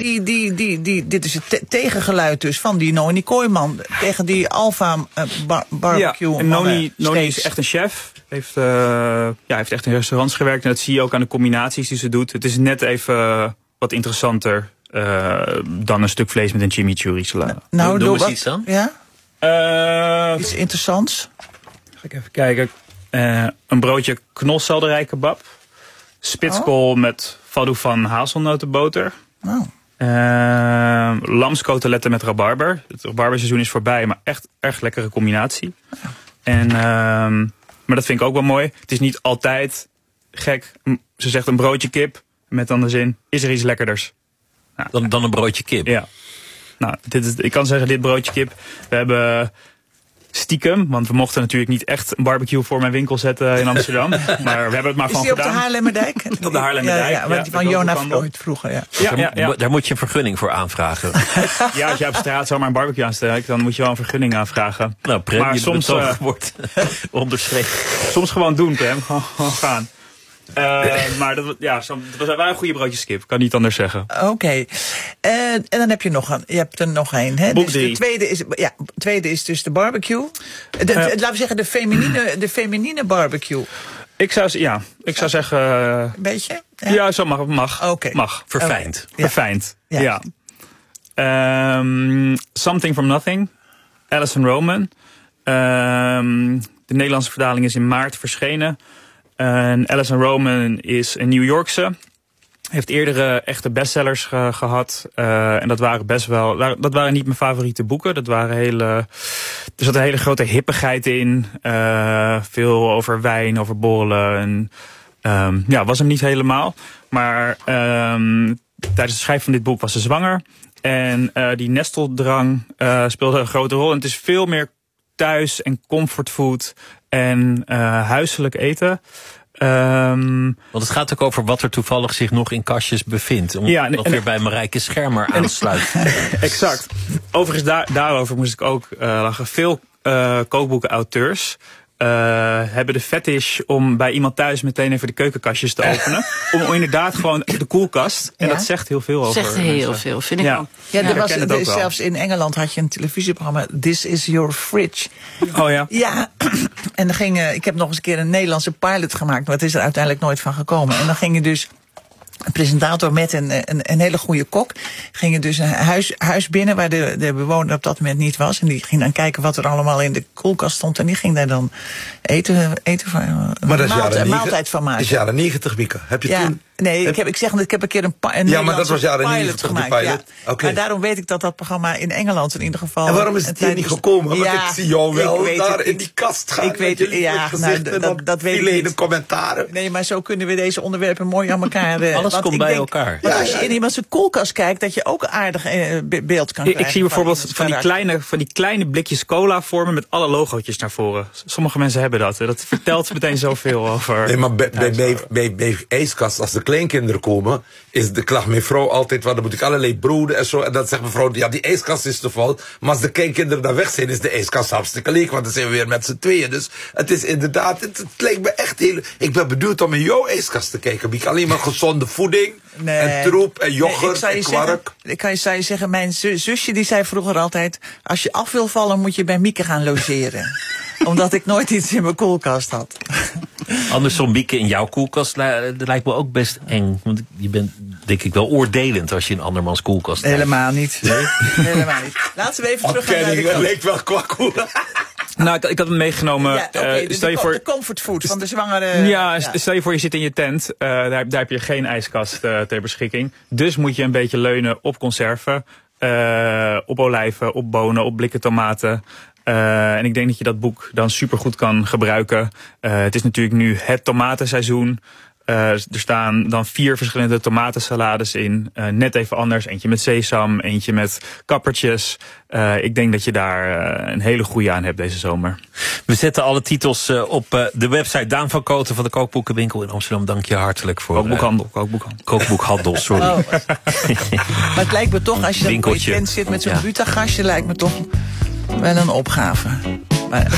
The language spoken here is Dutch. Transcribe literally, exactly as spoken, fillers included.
die, die, die, die, dit is het te- tegengeluid dus van die Noni Kooijman tegen die Alfa uh, bar- barbecue. Ja, en Noni, Noni is echt een chef. Heeft, uh, ja, heeft echt in restaurants gewerkt. En dat zie je ook aan de combinaties die ze doet. Het is net even uh, wat interessanter uh, dan een stuk vlees met een chimichurri salade. Nou, doe doe eens iets dan. Ja? Uh, Iets interessants. Ga ik even kijken. Uh, een broodje knolselderij kebab. Spitskool oh. met fado van hazelnotenboter. Oh. Uh, lamskoteletten met rabarber. Het rabarberseizoen is voorbij, maar echt erg lekkere combinatie. Ja. En, uh, maar dat vind ik ook wel mooi. Het is niet altijd gek. Ze zegt een broodje kip met dan de zin, is er iets lekkerders? Nou, dan, dan een broodje kip? Ja. Nou, dit is, ik kan zeggen, dit broodje kip. We hebben stiekem, want we mochten natuurlijk niet echt een barbecue voor mijn winkel zetten in Amsterdam. Maar we hebben het maar is van die gedaan. op de Haarlemmerdijk? Op de Haarlemmerdijk. Ja, ja, want die van ja, Jona Freud vroeger, ja. Ja, ja, ja. Daar moet je een vergunning voor aanvragen. Ja, als je op straat zomaar een barbecue aansteekt, dan moet je wel een vergunning aanvragen. Nou, Prem, maar je soms uh, uh, wordt onderschreven. Soms gewoon doen, Prem. Gewoon, gewoon gaan. Uh, maar dat, ja, dat was wel een goede broodje kip, kan niet anders zeggen. Oké. Okay. Uh, en dan heb je nog een. Je hebt er nog een. Hè? Boek dus drie. de tweede is, ja, tweede is dus de barbecue. De, uh, laten we zeggen de feminine, de feminine barbecue. Ik zou, ja, ik zou zeggen. Uh, een beetje? Ja, ja zo mag. Mag. Okay. mag. Verfijnd. Okay. Ja. Verfijnd. Ja. ja. Um, Something from Nothing. Alison Roman. Um, de Nederlandse vertaling is in maart verschenen. En Alison Roman is een New Yorkse. Heeft eerdere echte bestsellers ge- gehad. Uh, en dat waren best wel. Dat waren niet mijn favoriete boeken. Dat waren hele. Er zat een hele grote hippigheid in. Uh, veel over wijn, over borrelen. En, um, ja, was hem niet helemaal. Maar um, tijdens het schrijven van dit boek was ze zwanger. En uh, die nesteldrang uh, speelde een grote rol. En het is veel meer thuis en comfortfood en uh, huiselijk eten. Um, Want het gaat ook over wat er toevallig zich nog in kastjes bevindt. Om ja, en, wat weer bij Marijke Schermer aansluit. Exact. Overigens, daar, daarover moest ik ook uh, lachen. Veel uh, kookboeken-auteurs uh, hebben de fetish om bij iemand thuis meteen even de keukenkastjes te openen. om, om inderdaad gewoon de koelkast. En ja? dat zegt heel veel over. Zegt heel mensen. veel, vind ik ja. ook. Ja, er ja, was, het er, ook zelfs in Engeland had je een televisieprogramma, This is Your Fridge. Oh ja? Ja, en dan ging, uh, ik heb nog eens een keer een Nederlandse pilot gemaakt, maar het is er uiteindelijk nooit van gekomen. En dan ging je dus, een presentator met een, een, een hele goede kok, ging je dus een huis, huis binnen waar de, de bewoner op dat moment niet was. En die ging dan kijken wat er allemaal in de koelkast stond. En die ging daar dan eten, eten van, maar dat is maalt, jaren maaltijd van maken. Dat is jaren negentig, Mieke. Heb je ja. toen... Nee, ik heb, ik zeg, ik heb een keer een, een ja, maar dat was jaren pilot negentig, gemaakt. die pilot. Ja. Okay. Maar daarom weet ik dat dat programma in Engeland in ieder geval... En waarom is het hier niet gekomen? Want ja, ik zie jou wel daar het, in die kast gaan. Ik weet het, ja, nou, dat, dat, dat weet ik niet. De commentaren. Nee, maar zo kunnen we deze onderwerpen mooi aan elkaar... Uh, Alles komt bij denk, elkaar. Want als je in iemands koelkast kijkt, dat je ook een aardig uh, beeld kan krijgen. Ik zie bijvoorbeeld van, van, die kleine, van die kleine blikjes cola vormen met alle logootjes naar voren. Sommige mensen hebben dat. Dat vertelt meteen zoveel over... Nee, maar bij, bij, bij, bij, bij ijskast, als de kleinkinderen komen, is de klacht mijn vrouw altijd, wat dan moet ik allerlei broeden en zo. En dan zegt mevrouw, ja, die ijskast is te vol. Maar als de kleinkinderen daar weg zijn, is de ijskast hartstikke leeg. Want dan zijn we weer met z'n tweeën. Dus het is inderdaad, het, het lijkt me echt heel... Ik ben benieuwd om in jouw ijskast te kijken. Ik alleen maar gezonde voeding nee. en troep en yoghurt nee, en kwark. Zeggen, ik kan je, zou je zeggen, mijn zusje die zei vroeger altijd, als je af wil vallen, moet je bij Mieke gaan logeren. Omdat ik nooit iets in mijn koelkast had. Andersom, Mieke, in jouw koelkast dat lijkt me ook best eng. Want je bent, denk ik, wel oordelend als je in andermans koelkast kijkt. Helemaal niet. Nee? Helemaal niet. Laten we even terug gaan naar de dat leek wel kwakkoel. Nou, ik, ik had hem meegenomen. Ja, okay, uh, dus stel je de, voor, de comfortfood van de zwangere... Ja, ja, stel je voor je zit in je tent. Uh, daar, daar heb je geen ijskast uh, ter beschikking. Dus moet je een beetje leunen op conserven. Uh, op olijven, op bonen, op blikken tomaten. Uh, en ik denk dat je dat boek dan supergoed kan gebruiken. Uh, het is natuurlijk nu het tomatenseizoen. Uh, er staan dan vier verschillende tomatensalades in. Uh, net even anders. Eentje met sesam, eentje met kappertjes. Uh, ik denk dat je daar uh, een hele goede aan hebt deze zomer. We zetten alle titels uh, op uh, de website. Daan van Koten van de Kookboekenwinkel in Amsterdam. Dank je hartelijk voor... Kookboekhandel. Kookboekhandel, kookboekhandel sorry. Oh. Maar het lijkt me toch, als je dan in je tent zit met zo'n ja. butagastje, lijkt me toch wel een opgave. Maar